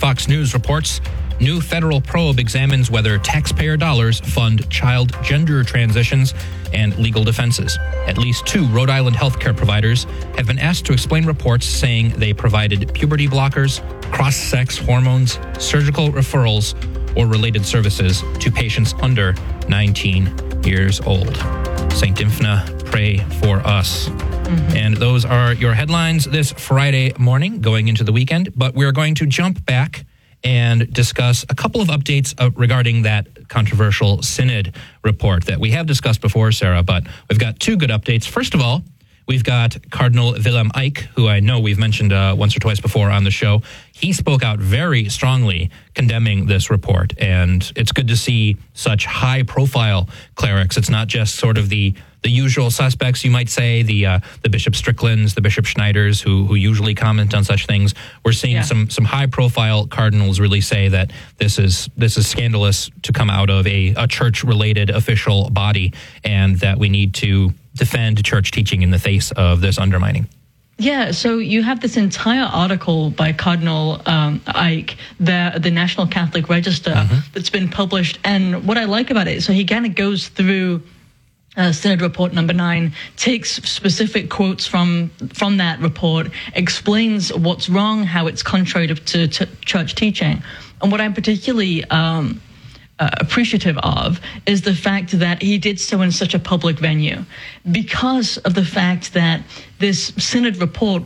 Fox News reports, new federal probe examines whether taxpayer dollars fund child gender transitions and legal defenses. At least 2 Rhode Island healthcare providers have been asked to explain reports saying they provided puberty blockers, cross-sex hormones, surgical referrals, or related services to patients under 19 years old. St. Dymphna, pray for us. And those are your headlines this Friday morning going into the weekend. But we're going to jump back and discuss a couple of updates regarding that controversial synod report that we have discussed before, Sarah. But we've got 2 good updates. First of all, we've got Cardinal Willem Eijk, who I know we've mentioned once or twice before on the show. He spoke out very strongly condemning this report, and it's good to see such high-profile clerics. It's not just sort of the usual suspects, you might say, the Bishop Stricklands, the Bishop Schneiders, who usually comment on such things. We're seeing some high-profile cardinals really say that this is scandalous to come out of a church-related official body, and that we need to defend church teaching in the face of this undermining. Yeah, so you have this entire article by Cardinal Eijk, the National Catholic Register, that's been published. And what I like about it, so he kind of goes through Synod Report number 9, takes specific quotes from that report, explains what's wrong, how it's contrary to church teaching. And what I'm particularly appreciative of is the fact that he did so in such a public venue, because of the fact that this synod report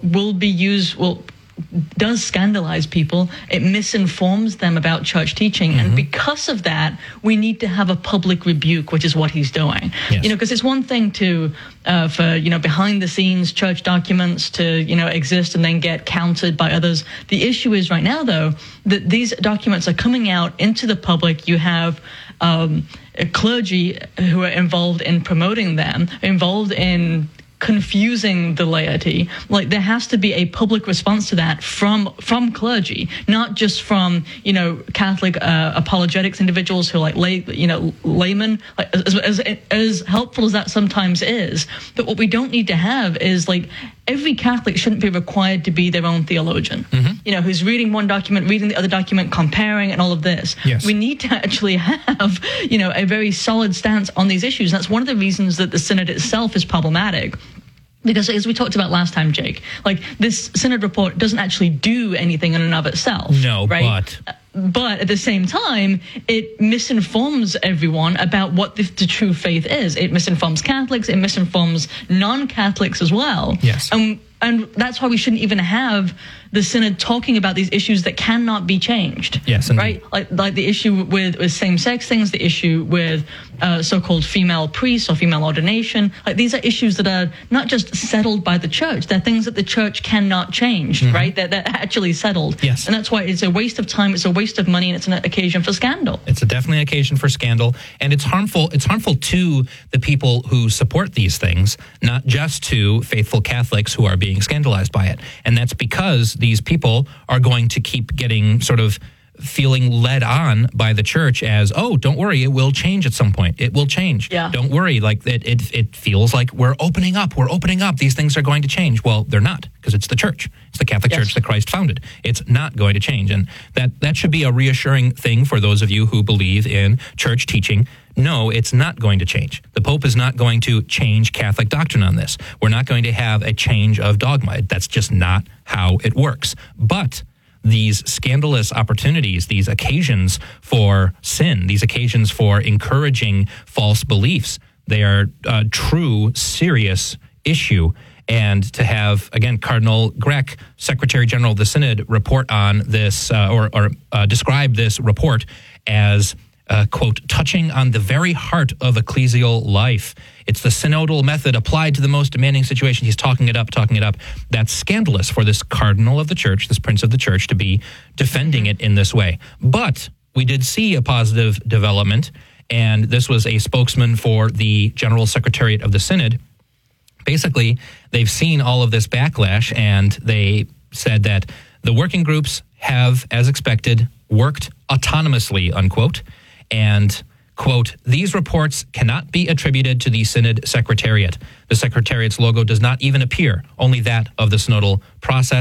does scandalize people. It misinforms them about church teaching. And because of that, we need to have a public rebuke, which is what he's doing. Yes. Because it's one thing to, for behind the scenes church documents to, exist and then get counted by others. The issue is right now, though, that these documents are coming out into the public. You have clergy who are involved in promoting them, involved in confusing the laity. Like, there has to be a public response to that from clergy, not just from Catholic apologetics individuals who are like laymen. Like, as helpful as that sometimes is, but what we don't need to have is like every Catholic shouldn't be required to be their own theologian. Who's reading one document, reading the other document, comparing, and all of this. Yes. We need to actually have a very solid stance on these issues. And that's one of the reasons that the synod itself is problematic. Because as we talked about last time, Jake, like this synod report doesn't actually do anything in and of itself. No, right? But at the same time, it misinforms everyone about what the true faith is. It misinforms Catholics. It misinforms non-Catholics as well. Yes. And that's why we shouldn't even have the synod talking about these issues that cannot be changed. Yes, right? Like the issue with same-sex things, the issue with so-called female priests or female ordination. Like, these are issues that are not just settled by the church. They're things that the church cannot change, right? They're actually settled. Yes. And that's why it's a waste of time, it's a waste of money, and it's an occasion for scandal. It's definitely an occasion for scandal, and it's harmful. It's harmful to the people who support these things, not just to faithful Catholics who are being scandalized by it. And that's because these people are going to keep getting sort of feeling led on by the church as, oh, don't worry, it will change at some point. It will change. Yeah. Don't worry. Like it feels like we're opening up. These things are going to change. Well, they're not, because it's the church. It's the Catholic Church that Christ founded. It's not going to change. And that should be a reassuring thing for those of you who believe in church teaching. No, it's not going to change. The Pope is not going to change Catholic doctrine on this. We're not going to have a change of dogma. That's just not how it works. But these scandalous opportunities, these occasions for sin, these occasions for encouraging false beliefs, they are a true, serious issue. And to have, again, Cardinal Grech, Secretary General of the Synod, report on this or describe this report as quote, touching on the very heart of ecclesial life. It's the synodal method applied to the most demanding situation. He's talking it up. That's scandalous for this cardinal of the church, this prince of the church, to be defending it in this way. But we did see a positive development, and this was a spokesman for the General Secretariat of the Synod. Basically, they've seen all of this backlash, and they said that the working groups have, as expected, worked autonomously, unquote, and, quote, these reports cannot be attributed to the Synod Secretariat. The Secretariat's logo does not even appear, only that of the synodal process.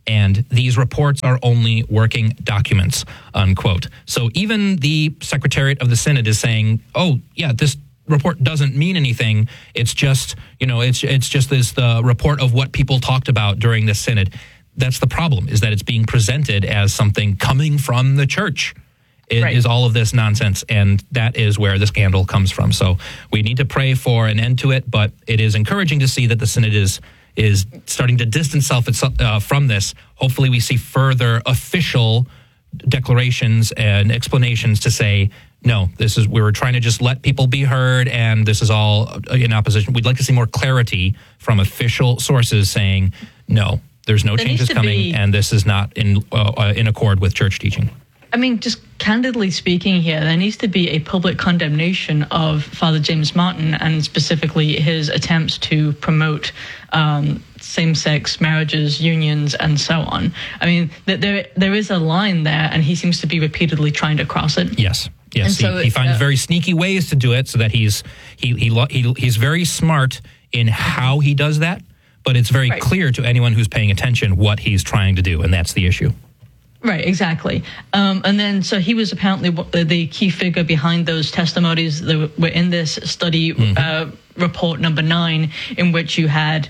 And these reports are only working documents, unquote. So even the Secretariat of the Synod is saying, oh, yeah, this report doesn't mean anything. It's just, it's just the report of what people talked about during the Synod. That's the problem, is that it's being presented as something coming from the church. It is all of this nonsense, and that is where the scandal comes from. So we need to pray for an end to it, but it is encouraging to see that the Synod is starting to distance itself from this. Hopefully we see further official declarations and explanations to say, no, we were trying to just let people be heard, and this is all in opposition. We'd like to see more clarity from official sources saying, no, there's no changes coming, and this is not in accord with church teaching. I mean, just candidly speaking here, there needs to be a public condemnation of Father James Martin, and specifically his attempts to promote same-sex marriages, unions, and so on. I mean, there is a line there, and he seems to be repeatedly trying to cross it. Yes. So he finds very sneaky ways to do it, so that he's very smart in how he does that, but it's very clear to anyone who's paying attention what he's trying to do, and that's the issue. Right, exactly. And then, so he was apparently the key figure behind those testimonies that were in this study report number 9, in which you had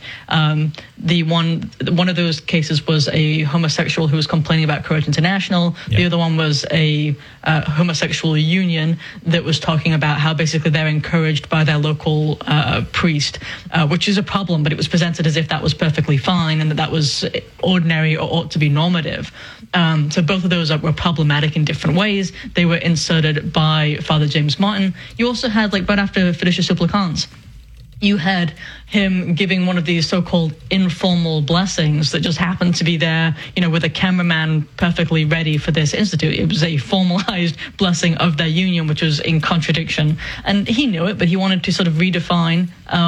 one of those cases was a homosexual who was complaining about Courage International. Yep. The other one was a homosexual union that was talking about how basically they're encouraged by their local priest, which is a problem, but it was presented as if that was perfectly fine and that was ordinary or ought to be normative. So both of those were problematic in different ways. They were inserted by Father James Martin. You also had, right after Fiducia Supplicans, you had him giving one of these so-called informal blessings that just happened to be there, with a cameraman perfectly ready for this institute. It was a formalized blessing of their union, which was in contradiction. And he knew it, but he wanted to sort of redefine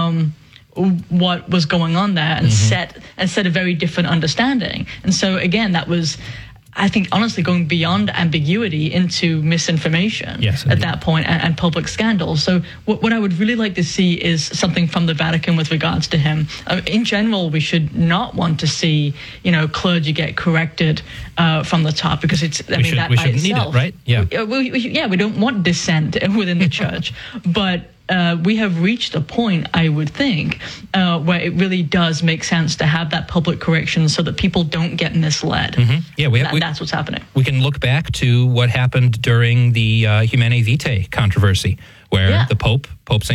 what was going on there and set a very different understanding. And so, again, that was, I think, honestly, going beyond ambiguity into misinformation at that point and public scandal. So what I would really like to see is something from the Vatican with regards to him. In general, we should not want to see, clergy get corrected from the top, because we shouldn't need it, right? Yeah. We don't want dissent within the church, but we have reached a point, I would think, where it really does make sense to have that public correction so that people don't get misled. Yeah, that's what's happening. We can look back to what happened during the Humanae Vitae controversy, where the Pope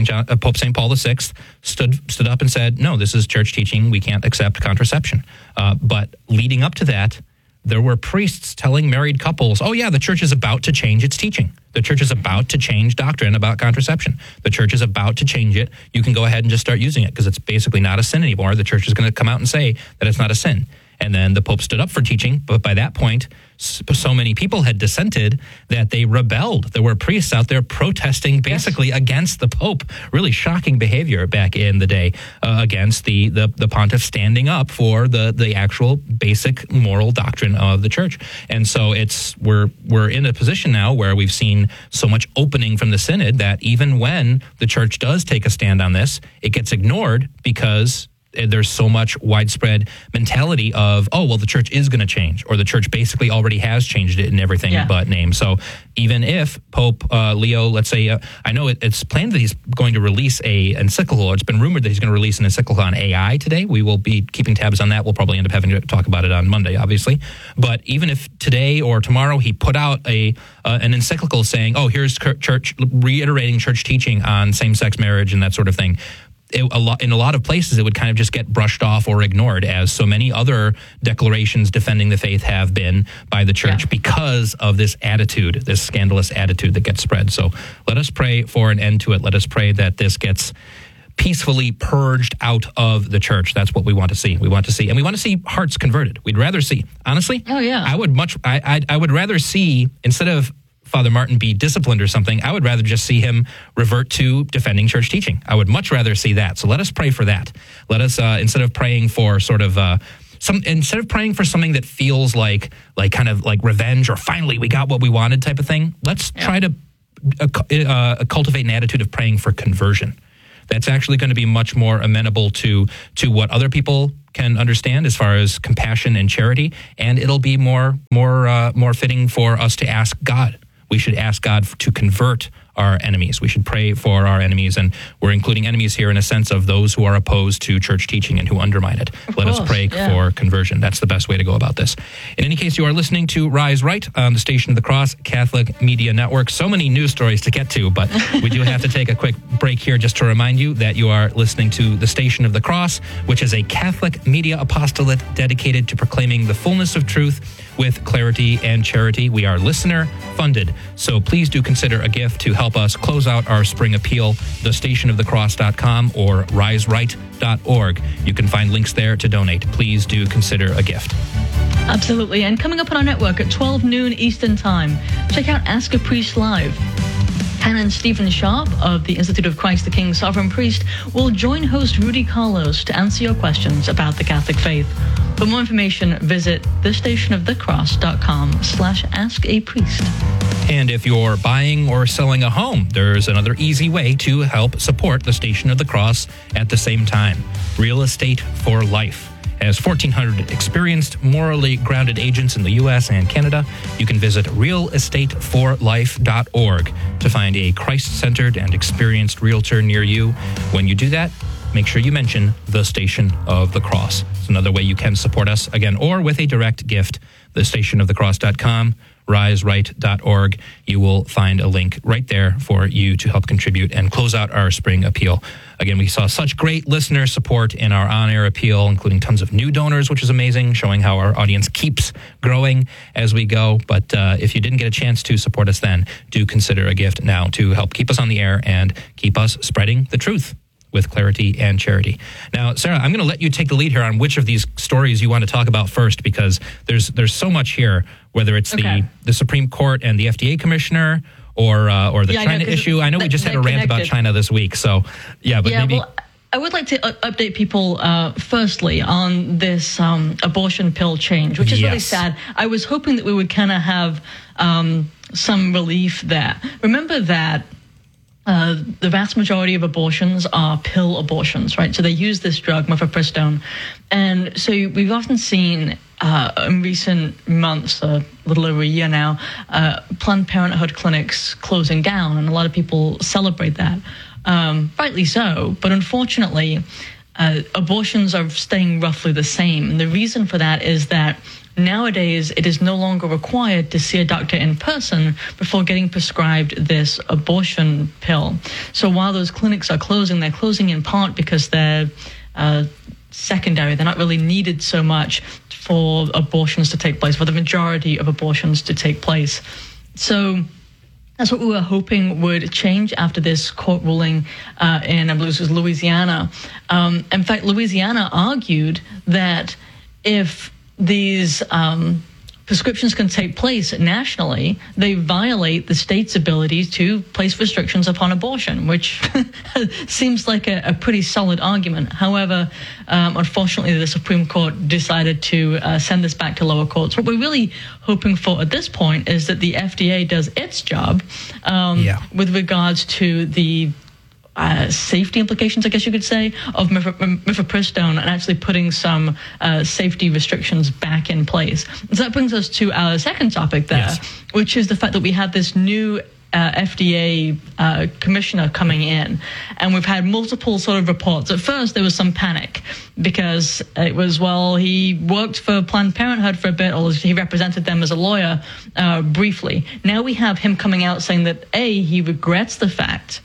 St. Paul VI, stood up and said, no, this is church teaching. We can't accept contraception. But leading up to that, there were priests telling married couples, oh, yeah, the church is about to change its teaching. The church is about to change doctrine about contraception. The church is about to change it. You can go ahead and just start using it because it's basically not a sin anymore. The church is going to come out and say that it's not a sin. And then the Pope stood up for teaching, but by that point, so many people had dissented that they rebelled. There were priests out there protesting basically against the Pope. Really shocking behavior back in the day against the pontiff standing up for the actual basic moral doctrine of the church. And so we're in a position now where we've seen so much opening from the synod that even when the church does take a stand on this, it gets ignored because there's so much widespread mentality of, oh, well, the church is going to change, or the church basically already has changed it in everything but name. So even if Pope Leo, let's say, I know it's planned that he's going to release a encyclical, or it's been rumored that he's going to release an encyclical on AI today. We will be keeping tabs on that. We'll probably end up having to talk about it on Monday, obviously. But even if today or tomorrow he put out an encyclical saying, oh, here's church, reiterating church teaching on same-sex marriage and that sort of thing, in a lot of places, it would kind of just get brushed off or ignored, as so many other declarations defending the faith have been by the church because of this attitude, this scandalous attitude that gets spread. So let us pray for an end to it. Let us pray that this gets peacefully purged out of the church. That's what we want to see. We want to see hearts converted. We'd rather see, honestly, I would rather see, instead of Father Martin be disciplined or something, I would rather just see him revert to defending church teaching. I would much rather see that. So let us pray for that. Let us, instead of praying for sort of instead of praying for something that feels like kind of like revenge or finally we got what we wanted type of thing, let's try to cultivate an attitude of praying for conversion. That's actually going to be much more amenable to what other people can understand as far as compassion and charity, and it'll be more fitting for us to ask God. We should ask God to convert our enemies. We should pray for our enemies, and we're including enemies here in a sense of those who are opposed to church teaching and who undermine it. Let us pray for conversion. That's the best way to go about this. In any case, you are listening to Rise Right on the Station of the Cross Catholic Media Network. So many news stories to get to, but we do have to take a quick break here just to remind you that you are listening to the Station of the Cross, which is a Catholic media apostolate dedicated to proclaiming the fullness of truth with clarity and charity. We are listener funded, so please do consider a gift to help us close out our spring appeal, thestationofthecross.com or riseright.org. You can find links there to donate. Please do consider a gift. Absolutely. And coming up on our network at 12 noon Eastern Time, check out Ask a Priest Live. Canon Stephen Sharp of the Institute of Christ the King Sovereign Priest will join host Rudy Carlos to answer your questions about the Catholic faith. For more information, visit thestationofthecross.com/askapriest. And if you're buying or selling a home, there's another easy way to help support the Station of the Cross at the same time. Real Estate for Life. As 1,400 experienced, morally grounded agents in the U.S. and Canada, you can visit realestateforlife.org to find a Christ-centered and experienced realtor near you. When you do that, make sure you mention the Station of the Cross. It's another way you can support us, again, or with a direct gift, thestationofthecross.com, riseright.org. You will find a link right there for you to help contribute and close out our spring appeal. Again, we saw such great listener support in our on-air appeal, including tons of new donors, which is amazing, showing how our audience keeps growing as we go. But if you didn't get a chance to support us then, do consider a gift now to help keep us on the air and keep us spreading the truth with clarity and charity. Now, Sarah, I'm going to let you take the lead here on which of these stories you want to talk about first, because there's so much here, whether it's the Supreme Court and the FDA commissioner or the China issue. I know we just had a rant about China this week, so maybe... Well, I would like to update people firstly on this abortion pill change, which is really sad. I was hoping that we would kind of have some relief there. Remember that the vast majority of abortions are pill abortions, right? So they use this drug, mifepristone. And so we've often seen in recent months, a little over a year now, Planned Parenthood clinics closing down, and a lot of people celebrate that. Rightly so, but unfortunately, abortions are staying roughly the same. And the reason for that is that nowadays, it is no longer required to see a doctor in person before getting prescribed this abortion pill. So while those clinics are closing, they're closing in part because they're secondary. They're not really needed so much for abortions to take place, for the majority of abortions to take place. So that's what we were hoping would change after this court ruling in, I believe it was Louisiana. In fact, Louisiana argued that if these prescriptions can take place nationally, they violate the state's ability to place restrictions upon abortion, which seems like a pretty solid argument. However, unfortunately, the Supreme Court decided to send this back to lower courts. What we're really hoping for at this point is that the FDA does its job with regards to the safety implications, I guess you could say, of mifepristone and actually putting some safety restrictions back in place. So that brings us to our second topic there, which is the fact that we have this new FDA commissioner coming in, and we've had multiple sort of reports. At first, there was some panic because it was, he worked for Planned Parenthood for a bit, or he represented them as a lawyer briefly. Now we have him coming out saying that, he regrets the fact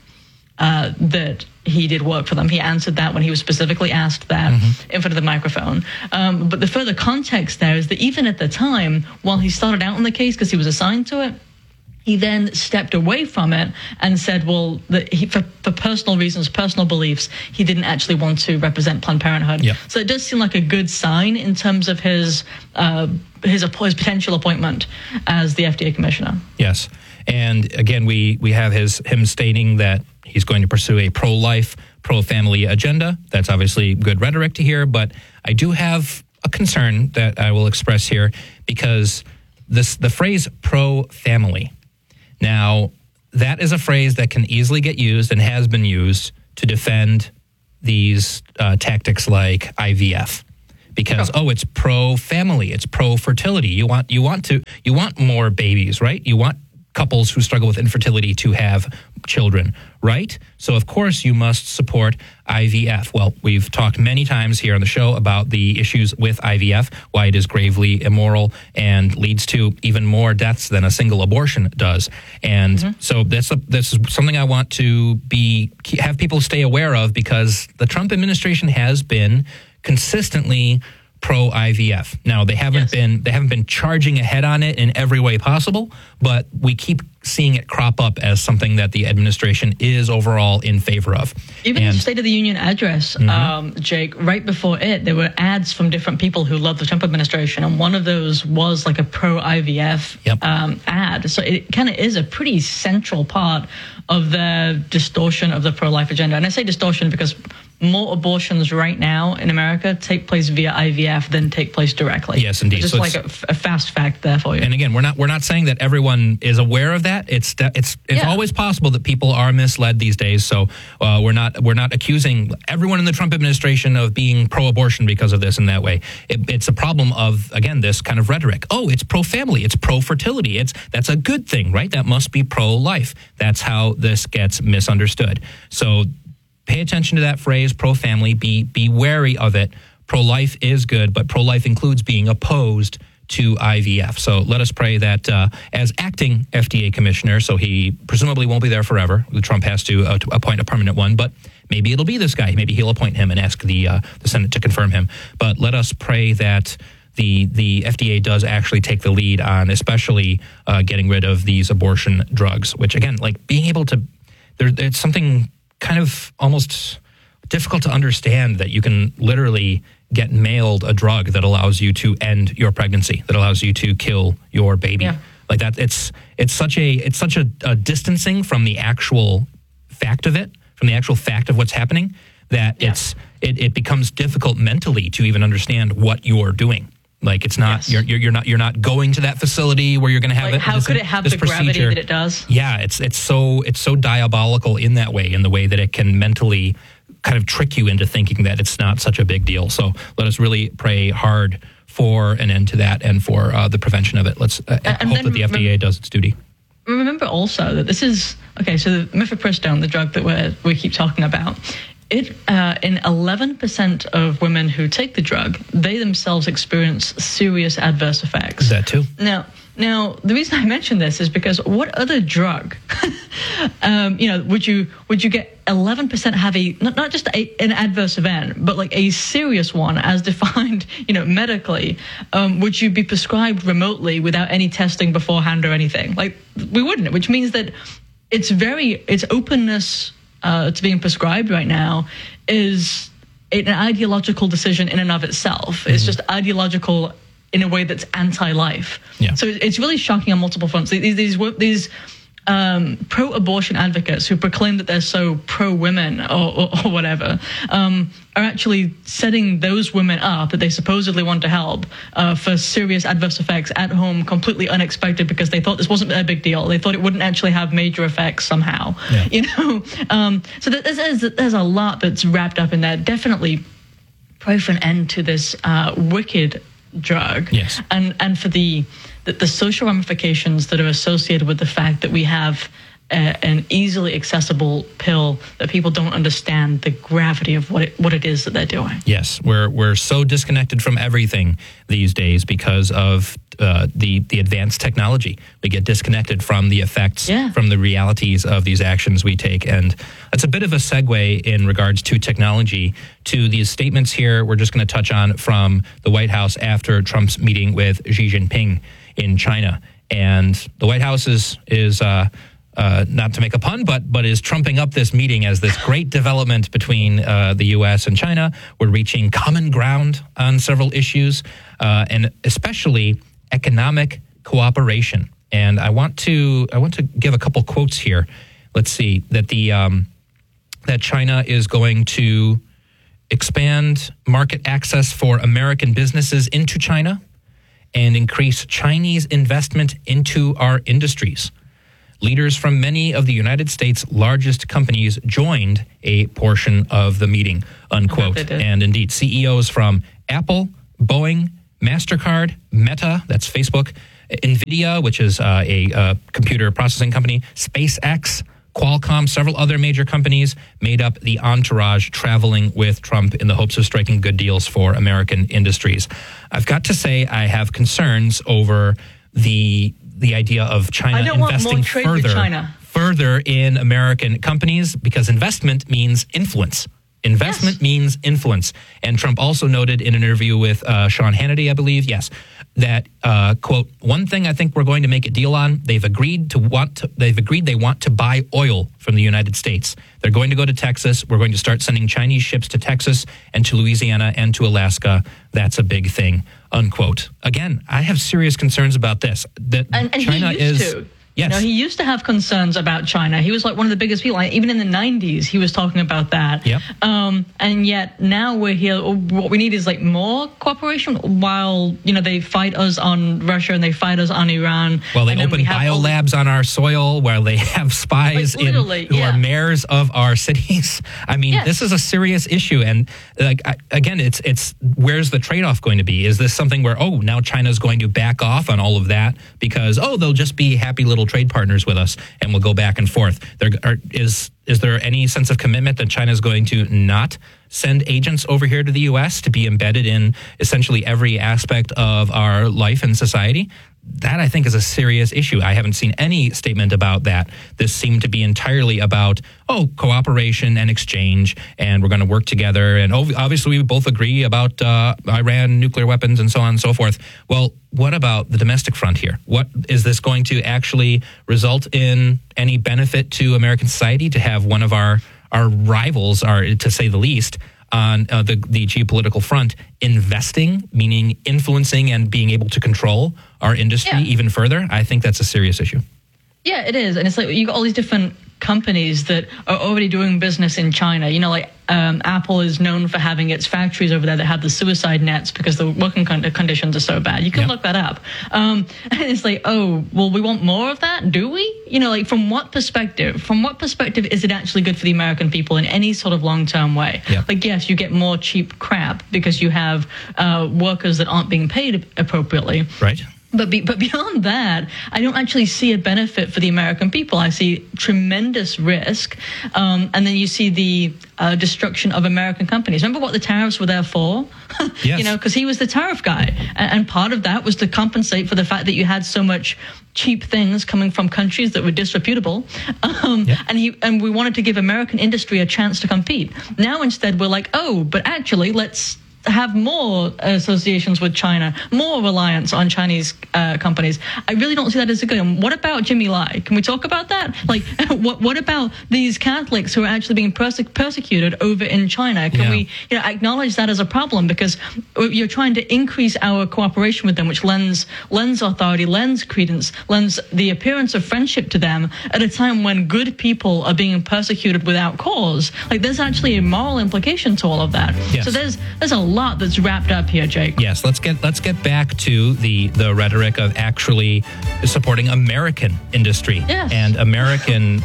that he did work for them. He answered that when he was specifically asked that in front of the microphone. But the further context there is that even at the time, while he started out on the case because he was assigned to it, he then stepped away from it and said, for personal reasons, personal beliefs, he didn't actually want to represent Planned Parenthood. Yep. So it does seem like a good sign in terms of his potential appointment as the FDA commissioner. Yes. And again, we have him stating that he's going to pursue a pro-life, pro-family agenda. That's obviously good rhetoric to hear, but I do have a concern that I will express here, because the phrase pro-family, now that is a phrase that can easily get used and has been used to defend these tactics like IVF. because it's pro-family, it's pro-fertility. You want more babies, right? You want couples who struggle with infertility to have children, right? So of course you must support IVF. Well, we've talked many times here on the show about the issues with IVF, why it is gravely immoral and leads to even more deaths than a single abortion does. And so this is something I want to have people stay aware of, because the Trump administration has been consistently pro-IVF. Now, they haven't been charging ahead on it in every way possible, but we keep seeing it crop up as something that the administration is overall in favor of. Even the State of the Union address, Jake, right before it, there were ads from different people who love the Trump administration, and one of those was like a pro-IVF ad. So it kind of is a pretty central part of the distortion of the pro-life agenda. And I say distortion because more abortions right now in America take place via IVF than take place directly. Yes, indeed. Just so like a fast fact there for you. And again, we're not saying that everyone is aware of that. It's always possible that people are misled these days. So we're not accusing everyone in the Trump administration of being pro-abortion because of this and that way. It's a problem of, again, this kind of rhetoric. Oh, it's pro-family, it's pro-fertility. That's a good thing, right? That must be pro-life. That's how this gets misunderstood. So pay attention to that phrase, pro-family. Be wary of it. Pro-life is good, but pro-life includes being opposed to IVF. So let us pray that as acting FDA commissioner, so he presumably won't be there forever. Trump has to appoint a permanent one, but maybe it'll be this guy. Maybe he'll appoint him and ask the Senate to confirm him. But let us pray that the FDA does actually take the lead on especially getting rid of these abortion drugs, which, again, like being able to, it's something kind of almost difficult to understand that you can literally get mailed a drug that allows you to end your pregnancy, that allows you to kill your baby. Yeah. Like that, it's such a distancing from the actual fact of it, from the actual fact of what's happening, that it becomes difficult mentally to even understand what you're doing. Like it's not you're not going to that facility where you're going to have like how could it have the gravity that it does? Yeah, it's so diabolical in that way, in the way that it can mentally kind of trick you into thinking that it's not such a big deal. So let us really pray hard for an end to that and for the prevention of it. Let's hope that the FDA does its duty. Remember also that this is so the mifepristone, the drug that we keep talking about. It in 11% of women who take the drug, they themselves experience serious adverse effects. That too. Now, the reason I mention this is because what other drug, would you get 11% have not just an adverse event, but like a serious one as defined, medically? Would you be prescribed remotely without any testing beforehand or anything? Like we wouldn't, which means that its openness to being prescribed right now is an ideological decision in and of itself. Mm-hmm. It's just ideological in a way that's anti-life. Yeah. So it's really shocking on multiple fronts. These pro-abortion advocates who proclaim that they're so pro-women or whatever are actually setting those women up that they supposedly want to help for serious adverse effects at home, completely unexpected, because they thought this wasn't a big deal. They thought it wouldn't actually have major effects somehow. Yeah. So there's a lot that's wrapped up in that. Definitely pray for an end to this wicked drug. Yes. And for the social ramifications that are associated with the fact that we have an easily accessible pill that people don't understand the gravity of what it is that they're doing. Yes, we're so disconnected from everything these days because of the advanced technology. We get disconnected from the effects, from the realities of these actions we take. And that's a bit of a segue in regards to technology to these statements here we're just going to touch on from the White House after Trump's meeting with Xi Jinping in China. And the White House is not to make a pun, but is trumping up this meeting as this great development between the U.S. and China. We're reaching common ground on several issues, and especially economic cooperation. And I want to give a couple quotes here. Let's see that that China is going to expand market access for American businesses into China and increase Chinese investment into our industries. Leaders from many of the United States' largest companies joined a portion of the meeting, unquote. And indeed, CEOs from Apple, Boeing, MasterCard, Meta, that's Facebook, NVIDIA, which is a computer processing company, SpaceX, Qualcomm, several other major companies made up the entourage traveling with Trump in the hopes of striking good deals for American industries. I've got to say I have concerns over the idea of China investing further in American companies, because investment means influence. Investment means influence. And Trump also noted in an interview with Sean Hannity, I believe, that, quote, one thing I think we're going to make a deal on, they've agreed they want to buy oil from the United States. They're going to go to Texas. We're going to start sending Chinese ships to Texas and to Louisiana and to Alaska. That's a big thing, unquote. Again, I have serious concerns about this. That and China is... Yes. He used to have concerns about China. He was like one of the biggest people. Even in the 90s, he was talking about that. Yep. And yet now we're here. What we need is like more cooperation while, they fight us on Russia and they fight us on Iran. Well, they open biolabs on our soil while they have spies who are mayors of our cities. I mean, This is a serious issue. And again, it's where's the trade-off going to be? Is this something where, now China's going to back off on all of that because, they'll just be happy little trade partners with us and we'll go back and forth? Is there any sense of commitment that China is going to not send agents over here to the U.S. to be embedded in essentially every aspect of our life and society? That, I think, is a serious issue. I haven't seen any statement about that. This seemed to be entirely about, cooperation and exchange, and we're going to work together. And obviously, we both agree about Iran, nuclear weapons, and so on and so forth. Well, what about the domestic front here? What is this going to actually result in any benefit to American society to have one of our rivals, to say the least, on the geopolitical front, investing, meaning influencing and being able to control our industry even further? I think that's a serious issue. Yeah, it is. And it's like you got all these different companies that are already doing business in China. Apple is known for having its factories over there that have the suicide nets because the working conditions are so bad. You can look that up. And it's like, we want more of that? Do we? From what perspective? From what perspective is it actually good for the American people in any sort of long-term way? Yeah. Yes, you get more cheap crap because you have workers that aren't being paid appropriately. Right. But beyond that, I don't actually see a benefit for the American people. I see tremendous risk. And then you see the destruction of American companies. Remember what the tariffs were there for? Yes. Because he was the tariff guy. And part of that was to compensate for the fact that you had so much cheap things coming from countries that were disreputable. And we wanted to give American industry a chance to compete. Now instead we're like, but actually let's have more associations with China, more reliance on Chinese companies. I really don't see that as a good. And what about Jimmy Lai? Can we talk about that? What about these Catholics who are actually being persecuted over in China? Can we acknowledge that as a problem? Because you're trying to increase our cooperation with them, which lends authority, lends credence, lends the appearance of friendship to them at a time when good people are being persecuted without cause. There's actually a moral implication to all of that. Yes. So there's a lot that's wrapped up here, Jake. Yes, let's get back to the rhetoric of actually supporting American industry and American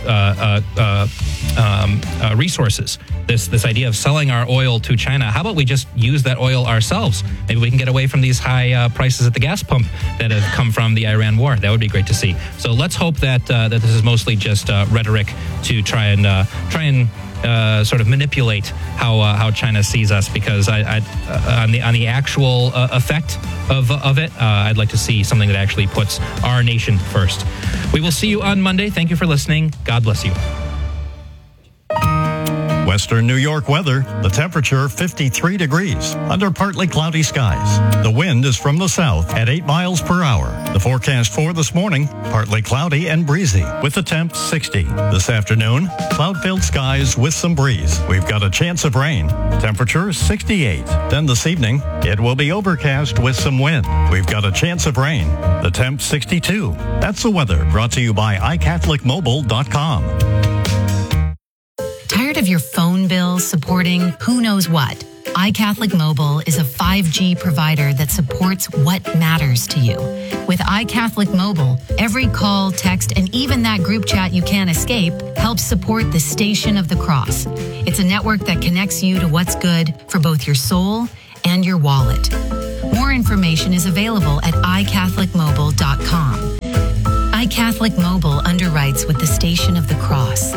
resources. This idea of selling our oil to China. How about we just use that oil ourselves? Maybe we can get away from these high prices at the gas pump that have come from the Iran war. That would be great to see. So let's hope that this is mostly just rhetoric to try and sort of manipulate how China sees us, because on the actual effect of it, I'd like to see something that actually puts our nation first. We will see you on Monday. Thank you for listening. God bless you. Western New York weather. The temperature 53 degrees under partly cloudy skies. The wind is from the south at 8 miles per hour. The forecast for this morning, partly cloudy and breezy with the temp 60. This afternoon, cloud-filled skies with some breeze. We've got a chance of rain. Temperature 68. Then this evening, it will be overcast with some wind. We've got a chance of rain. The temp 62. That's the weather brought to you by iCatholicMobile.com. Tired of your phone bill supporting who knows what? iCatholic Mobile is a 5G provider that supports what matters to you. With iCatholic Mobile, every call, text, and even that group chat you can't escape helps support the Station of the Cross. It's a network that connects you to what's good for both your soul and your wallet. More information is available at iCatholicMobile.com. iCatholic Mobile underwrites with the Station of the Cross.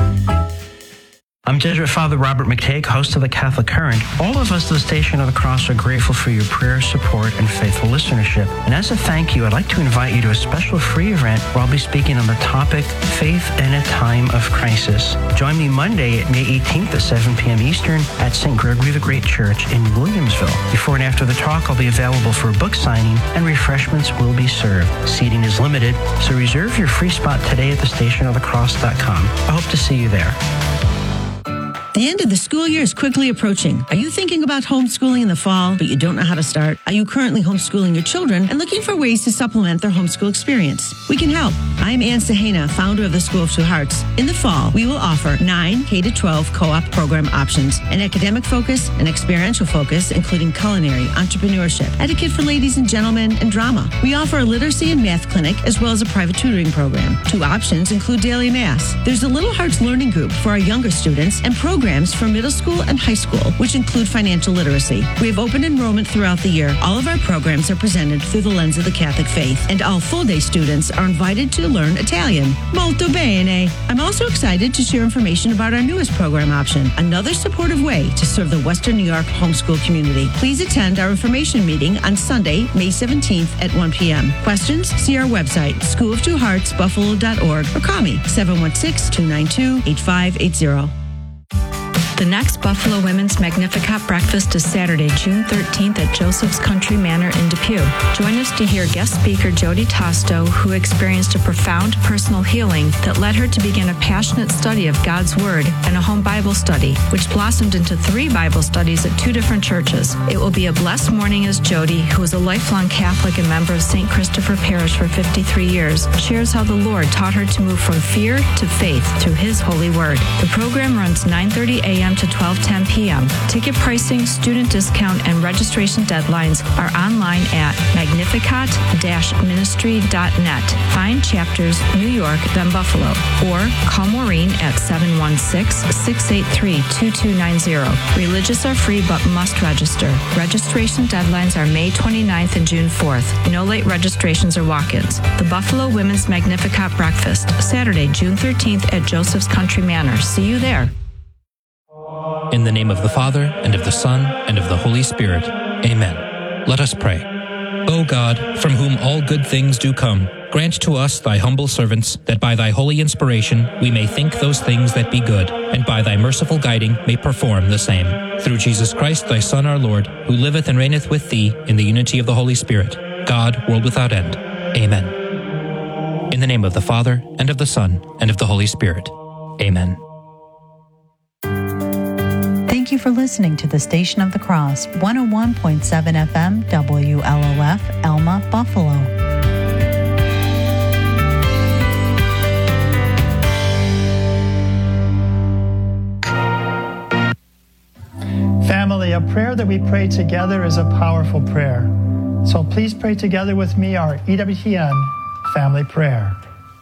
I'm Jesuit Father Robert McTague, host of the Catholic Current. All of us at the Station of the Cross are grateful for your prayer, support, and faithful listenership. And as a thank you, I'd like to invite you to a special free event where I'll be speaking on the topic, Faith in a Time of Crisis. Join me Monday at May 18th at 7 p.m. Eastern at St. Gregory the Great Church in Williamsville. Before and after the talk, I'll be available for a book signing and refreshments will be served. Seating is limited, so reserve your free spot today at thestationofthecross.com. I hope to see you there. The end of the school year is quickly approaching. Are you thinking about homeschooling in the fall, but you don't know how to start? Are you currently homeschooling your children and looking for ways to supplement their homeschool experience? We can help. I'm Ann Sahena, founder of the School of Two Hearts. In the fall, we will offer 9 K-12 co-op program options, an academic focus, an experiential focus, including culinary, entrepreneurship, etiquette for ladies and gentlemen, and drama. We offer a literacy and math clinic, as well as a private tutoring program. 2 options include daily mass. There's a Little Hearts Learning Group for our younger students and programs for middle school and high school, which include financial literacy. We have open enrollment throughout the year. All of our programs are presented through the lens of the Catholic faith, and all full-day students are invited to learn Italian. Molto bene. I'm also excited to share information about our newest program option, another supportive way to serve the Western New York homeschool community. Please attend our information meeting on Sunday, May 17th at 1 p.m. Questions? See our website, schooloftwoheartsbuffalo.org, or call me, 716-292-8580. The next Buffalo Women's Magnificat breakfast is Saturday, June 13th at Joseph's Country Manor in Depew. Join us to hear guest speaker Jody Tosto, who experienced a profound personal healing that led her to begin a passionate study of God's Word and a home Bible study, which blossomed into 3 Bible studies at 2 different churches. It will be a blessed morning as Jody, who is a lifelong Catholic and member of St. Christopher Parish for 53 years, shares how the Lord taught her to move from fear to faith through His holy Word. The program runs 9:30 a.m. to 12:10 p.m. Ticket pricing, student discount, and registration deadlines are online at magnificat-ministry.net. Find chapters New York, then Buffalo, or call Maureen at 716-683-2290. Religious are free but must register. Registration deadlines are May 29th and June 4th. No late registrations or walk-ins. The Buffalo Women's Magnificat Breakfast, Saturday, June 13th at Joseph's Country Manor. See you there. In the name of the Father, and of the Son, and of the Holy Spirit. Amen. Let us pray. O God, from whom all good things do come, grant to us, thy humble servants, that by thy holy inspiration we may think those things that be good, and by thy merciful guiding may perform the same. Through Jesus Christ, thy Son, our Lord, who liveth and reigneth with thee in the unity of the Holy Spirit, God, world without end. Amen. In the name of the Father, and of the Son, and of the Holy Spirit. Amen. Thank you for listening to the Station of the Cross, 101.7 FM, WLOF, Elma, Buffalo. Family, a prayer that we pray together is a powerful prayer. So please pray together with me our EWTN family prayer.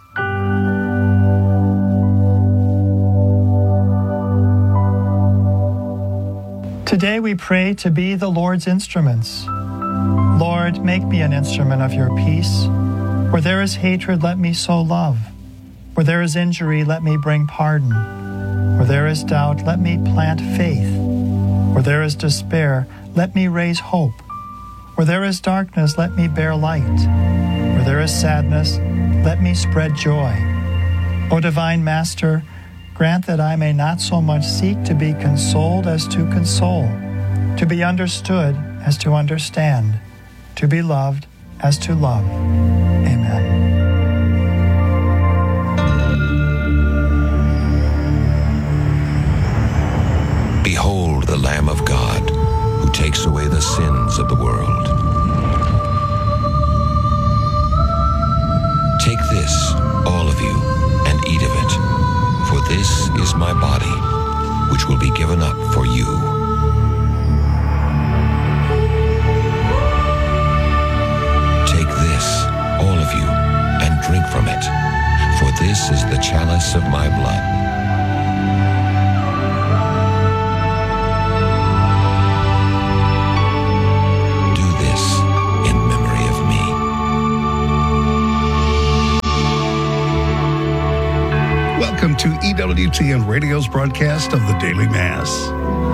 Today we pray to be the Lord's instruments. Lord, make me an instrument of your peace. Where there is hatred, let me sow love. Where there is injury, let me bring pardon. Where there is doubt, let me plant faith. Where there is despair, let me raise hope. Where there is darkness, let me bear light. Where there is sadness, let me spread joy. O divine Master, grant that I may not so much seek to be consoled as to console, to be understood as to understand, to be loved as to love. Amen. Behold the Lamb of God, who takes away the sins of the world. Take this, all of you, and eat of it. For this is my body, which will be given up for you. Take this, all of you, and drink from it. For this is the chalice of my blood. Do this to EWTN Radio's broadcast of the Daily Mass.